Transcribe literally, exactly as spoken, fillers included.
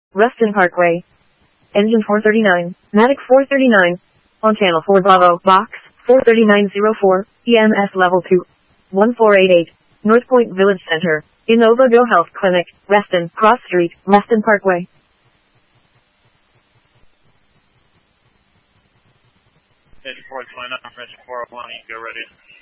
Ruston Parkway. Engine four thirty-nine, Matic four thirty-nine. On channel four Bravo, box, four thirty-nine oh four, E M S level two. one four eight eight, North Point Village Center. Innova Go Health Clinic, Reston, Cross Street, Reston Parkway. Engine four twenty-nine, Engine four oh one, you go ready.